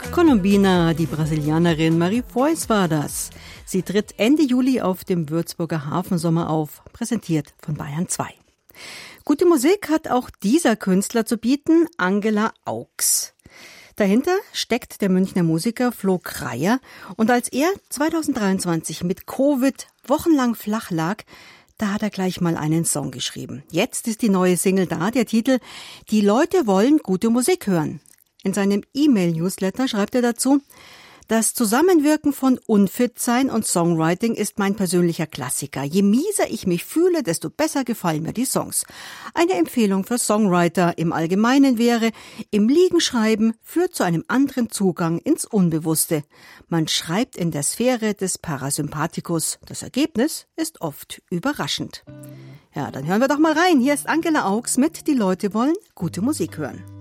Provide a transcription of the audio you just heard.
Colombina, die Brasilianerin Marie Fois war das. Sie tritt Ende Juli auf dem Würzburger Hafensommer auf, präsentiert von Bayern 2. Gute Musik hat auch dieser Künstler zu bieten, Angela Augs. Dahinter steckt der Münchner Musiker Flo Kreier. Und als er 2023 mit Covid wochenlang flach lag, da hat er gleich mal einen Song geschrieben. Jetzt ist die neue Single da, der Titel »Die Leute wollen gute Musik hören«. In seinem E-Mail-Newsletter schreibt er dazu: Das Zusammenwirken von Unfitsein und Songwriting ist mein persönlicher Klassiker. Je mieser ich mich fühle, desto besser gefallen mir die Songs. Eine Empfehlung für Songwriter im Allgemeinen wäre, im Liegen schreiben führt zu einem anderen Zugang ins Unbewusste. Man schreibt in der Sphäre des Parasympathikus. Das Ergebnis ist oft überraschend. Ja, dann hören wir doch mal rein. Hier ist Angela Augs mit »Die Leute wollen gute Musik hören«.